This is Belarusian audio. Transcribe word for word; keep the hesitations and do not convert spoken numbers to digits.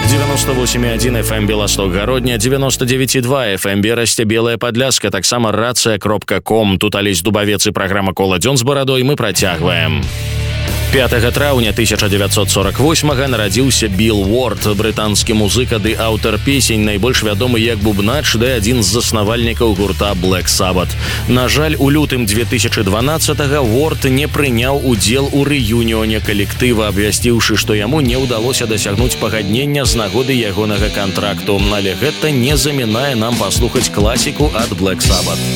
девяносто восемь и один эф эм Белосток Городня, девяносто девять и два эф эм Берасце, Белая Подляска, таксама рация кропка ком. Тут Алесь Дубавец и программа «Кола дзён з барадой» мы працягваем. пятага траўня тысяча девятьсот сорок восьмага нарадзіўся Билл Уорд, брытанскі музыка ды аўтар песень, найбольш вядомы як бубнач ды адзін з заснавальнікаў гурта Black Sabbath. На жаль, у лютым две тысячи дванаццатага Уорд не прыняў удзел у рэюніоне калектыва, абвясціўшы, што яму не ўдалося дасягнуць пагаднення з нагоды ягонага кантракту. Але гэта не замінае нам паслухаць класіку ад Black Sabbath.